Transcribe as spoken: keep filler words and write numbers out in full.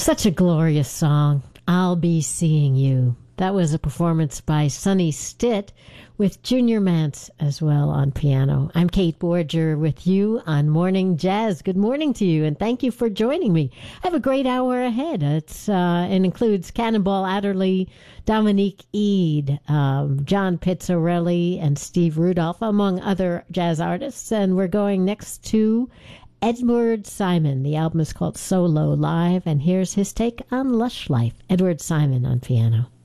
Such a glorious song, I'll Be Seeing You. That was a performance by Sonny Stitt with Junior Mance as well on piano. I'm Kate Borger with you on Morning Jazz. Good morning to you, and thank you for joining me. I have a great hour ahead. It's uh, It includes Cannonball Adderley, Dominique Eade, um, John Pizzarelli, and Steve Rudolph, among other jazz artists. And we're going next to Edward Simon. The album is called Solo Live, and here's his take on Lush Life. Edward Simon on piano.